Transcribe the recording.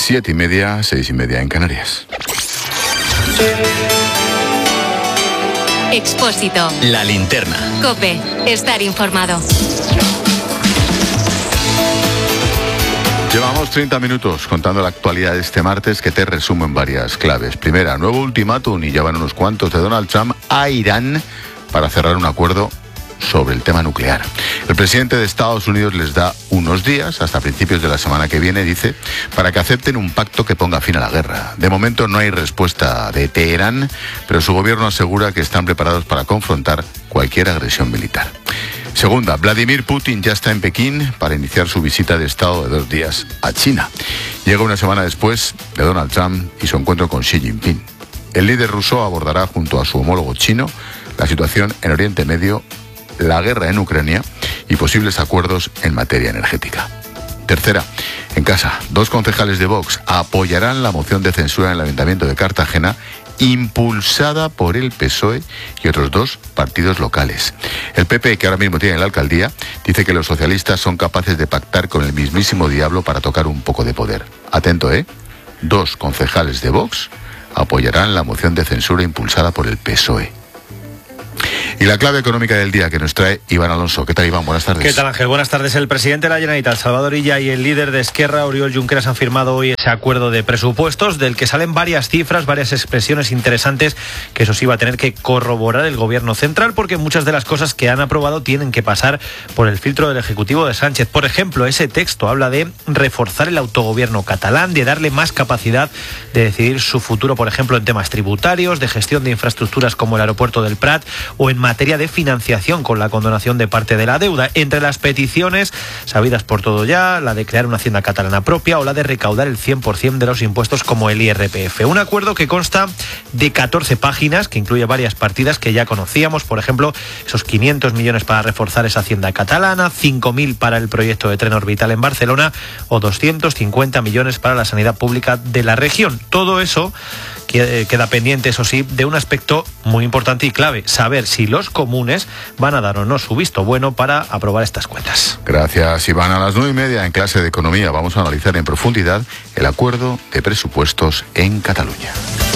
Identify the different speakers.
Speaker 1: 7:30, 6:30 en Canarias.
Speaker 2: Expósito.
Speaker 3: La linterna.
Speaker 2: COPE. Estar informado.
Speaker 1: Llevamos 30 minutos contando la actualidad de este martes, que te resumo en varias claves. Primera, nuevo ultimátum, y ya van unos cuantos, de Donald Trump a Irán para cerrar un acuerdo sobre el tema nuclear. El presidente de Estados Unidos les da unos días, hasta principios de la semana que viene, dice, para que acepten un pacto que ponga fin a la guerra. De momento no hay respuesta de Teherán, pero su gobierno asegura que están preparados para confrontar cualquier agresión militar. Segunda, Vladimir Putin ya está en Pekín para iniciar su visita de Estado de 2 días a China. Llega una semana después de Donald Trump y su encuentro con Xi Jinping. El líder ruso abordará junto a su homólogo chino la situación en Oriente Medio, la guerra en Ucrania y posibles acuerdos en materia energética. Tercera, en casa, 2 concejales de Vox apoyarán la moción de censura en el Ayuntamiento de Cartagena, impulsada por el PSOE y otros 2 partidos locales. El PP, que ahora mismo tiene la alcaldía, dice que los socialistas son capaces de pactar con el mismísimo diablo para tocar un poco de poder. Atento, 2 concejales de Vox apoyarán la moción de censura impulsada por el PSOE. Y la clave económica del día que nos trae Iván Alonso. ¿Qué tal, Iván? Buenas tardes.
Speaker 4: ¿Qué tal, Ángel? Buenas tardes. El presidente de la Generalitat, Salvador Illa, y el líder de Esquerra, Oriol Junqueras, han firmado hoy ese acuerdo de presupuestos del que salen varias cifras, varias expresiones interesantes, que eso sí va a tener que corroborar el gobierno central, porque muchas de las cosas que han aprobado tienen que pasar por el filtro del Ejecutivo de Sánchez. Por ejemplo, ese texto habla de reforzar el autogobierno catalán, de darle más capacidad de decidir su futuro, por ejemplo, en temas tributarios, de gestión de infraestructuras como el aeropuerto del Prat, o en materia de financiación con la condonación de parte de la deuda. Entre las peticiones, sabidas por todo ya, la de crear una hacienda catalana propia o la de recaudar el 100% de los impuestos como el IRPF. Un acuerdo que consta de 14 páginas, que incluye varias partidas que ya conocíamos, por ejemplo, esos 500 millones para reforzar esa hacienda catalana, 5.000 para el proyecto de tren orbital en Barcelona o 250 millones para la sanidad pública de la región. Todo eso queda pendiente, eso sí, de un aspecto muy importante y clave: saber si los comunes van a dar o no su visto bueno para aprobar estas cuentas.
Speaker 1: Gracias, Iván. A las 9:30 en clase de Economía vamos a analizar en profundidad el acuerdo de presupuestos en Cataluña.